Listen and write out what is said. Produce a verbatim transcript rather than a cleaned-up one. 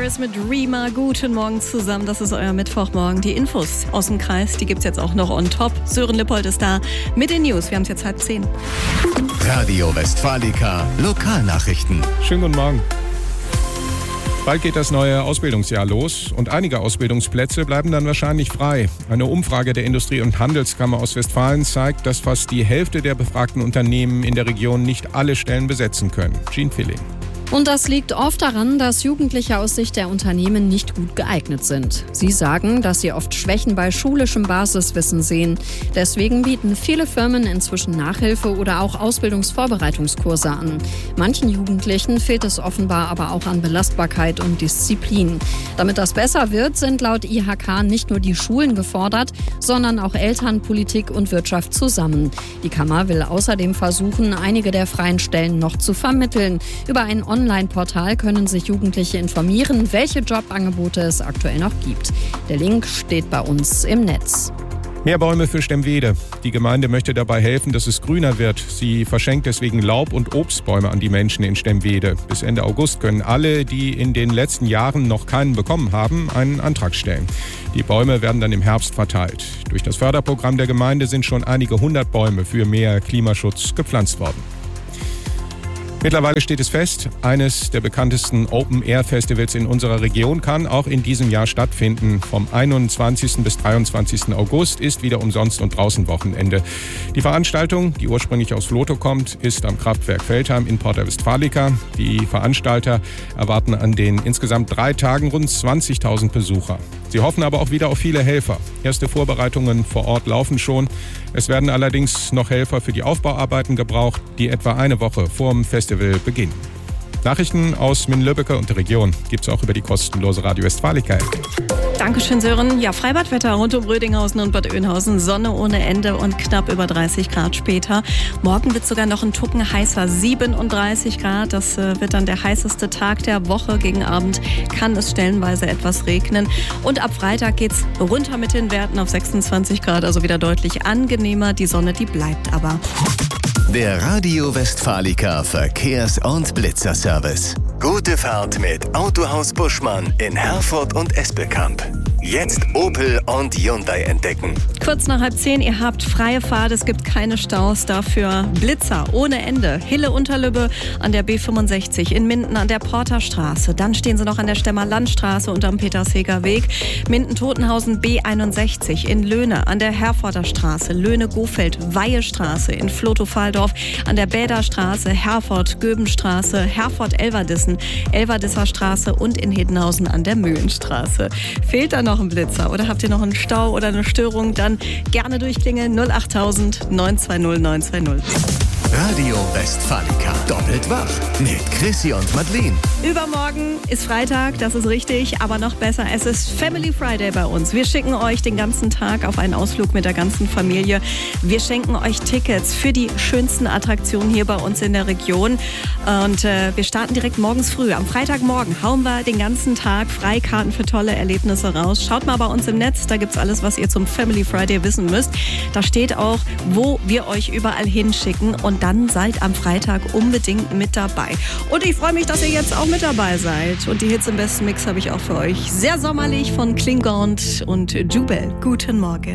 Flowers mit Rima. Guten Morgen zusammen, das ist euer Mittwochmorgen. Die Infos aus dem Kreis, die gibt's jetzt auch noch on top. Sören Lippold ist da mit den News. Wir haben es jetzt halb zehn. Radio Westfalica, Lokalnachrichten. Schönen guten Morgen. Bald geht das neue Ausbildungsjahr los und einige Ausbildungsplätze bleiben dann wahrscheinlich frei. Eine Umfrage der Industrie- und Handelskammer Ostwestfalen zeigt, dass fast die Hälfte der befragten Unternehmen in der Region nicht alle Stellen besetzen können. Jean Filling. Und das liegt oft daran, dass Jugendliche aus Sicht der Unternehmen nicht gut geeignet sind. Sie sagen, dass sie oft Schwächen bei schulischem Basiswissen sehen. Deswegen bieten viele Firmen inzwischen Nachhilfe oder auch Ausbildungsvorbereitungskurse an. Manchen Jugendlichen fehlt es offenbar aber auch an Belastbarkeit und Disziplin. Damit das besser wird, sind laut I H K nicht nur die Schulen gefordert, sondern auch Eltern, Politik und Wirtschaft zusammen. Die Kammer will außerdem versuchen, einige der freien Stellen noch zu vermitteln. Über ein Online-Portal können sich Jugendliche informieren, welche Jobangebote es aktuell noch gibt. Der Link steht bei uns im Netz. Mehr Bäume für Stemwede. Die Gemeinde möchte dabei helfen, dass es grüner wird. Sie verschenkt deswegen Laub- und Obstbäume an die Menschen in Stemwede. Bis Ende August können alle, die in den letzten Jahren noch keinen bekommen haben, einen Antrag stellen. Die Bäume werden dann im Herbst verteilt. Durch das Förderprogramm der Gemeinde sind schon einige hundert Bäume für mehr Klimaschutz gepflanzt worden. Mittlerweile steht es fest, eines der bekanntesten Open-Air-Festivals in unserer Region kann auch in diesem Jahr stattfinden. Vom einundzwanzigsten bis dreiundzwanzigsten August ist wieder Umsonst- und Draußenwochenende. Die Veranstaltung, die ursprünglich aus Vlotho kommt, ist am Kraftwerk Veltheim in Porta Westfalica. Die Veranstalter erwarten an den insgesamt drei Tagen rund zwanzigtausend Besucher. Sie hoffen aber auch wieder auf viele Helfer. Erste Vorbereitungen vor Ort laufen schon. Es werden allerdings noch Helfer für die Aufbauarbeiten gebraucht, die etwa eine Woche vor dem Festival beginnen. Nachrichten aus Minden-Lübbecke und der Region gibt's auch über die kostenlose Radio Westfalica-App. Dankeschön, Sören. Ja, Freibadwetter rund um Rödinghausen und Bad Oeynhausen. Sonne ohne Ende und knapp über dreißig Grad später. Morgen wird sogar noch ein Tucken heißer, siebenunddreißig Grad. Das äh, wird dann der heißeste Tag der Woche. Gegen Abend kann es stellenweise etwas regnen. Und ab Freitag geht's runter mit den Werten auf sechsundzwanzig Grad, also wieder deutlich angenehmer. Die Sonne, die bleibt aber. Der Radio Westfalica Verkehrs- und Blitzerservice. Gute Fahrt mit Autohaus Buschmann in Herford und Espelkamp. Jetzt Opel und Hyundai entdecken. Kurz nach halb zehn, ihr habt freie Fahrt, es gibt keine Staus, dafür Blitzer ohne Ende. Hille-Unterlübbe an der B fünfundsechzig, in Minden an der Porterstraße. Dann stehen sie noch an der Stemmer Landstraße und am Petersheger Weg. Minden-Totenhausen B einundsechzig, in Löhne an der Herforder Straße. Löhne-Gofeld-Weihestraße, in Vlotho-Valdorf an der Bäderstraße, Herford-Göbenstraße, Herford-Elverdissen, Elverdisser Straße und in Hedenhausen an der Mühlenstraße. Fehlt da noch ein Blitzer oder habt ihr noch einen Stau oder eine Störung, dann gerne durchklingeln null achttausend neun zwei null neun zwei null. Radio Westfalica. Doppelt wach mit Chrissy und Madeleine. Übermorgen ist Freitag, das ist richtig, aber noch besser, es ist Family Friday bei uns. Wir schicken euch den ganzen Tag auf einen Ausflug mit der ganzen Familie. Wir schenken euch Tickets für die schönsten Attraktionen hier bei uns in der Region. Und äh, wir starten direkt morgens früh. Am Freitagmorgen hauen wir den ganzen Tag Freikarten für tolle Erlebnisse raus. Schaut mal bei uns im Netz, da gibt's alles, was ihr zum Family Friday wissen müsst. Da steht auch, wo wir euch überall hinschicken. Und dann seid am Freitag unbedingt mit dabei. Und ich freue mich, dass ihr jetzt auch mit dabei seid. Und die Hits im besten Mix habe ich auch für euch. Sehr sommerlich von Klingont und Jubel. Guten Morgen.